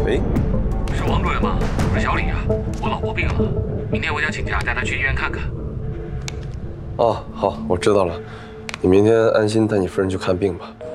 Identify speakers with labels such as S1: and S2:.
S1: 喂，
S2: 是王主任吗？我是小李啊，我老婆病了，明天我想请假带她去医院看看。
S1: 哦，好，我知道了。你明天安心带你夫人去看病吧。